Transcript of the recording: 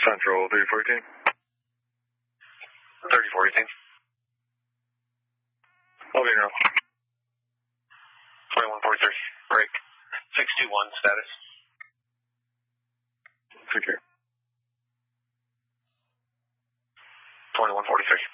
Central 3418. 3418. Okay, now. 2143. Break. 621 status. Take care. 2143.